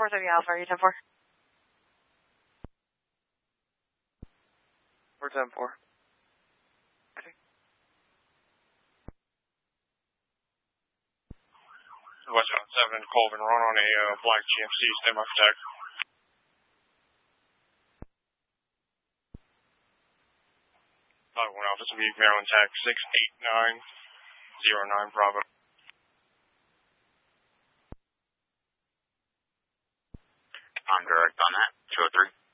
430 Alpha, are you 10-4? 410-4. West 7, Colvin, run on a black GMC, stand by for tag. One Alpha, Maryland tag 68909 Bravo. I'm direct on that, 203.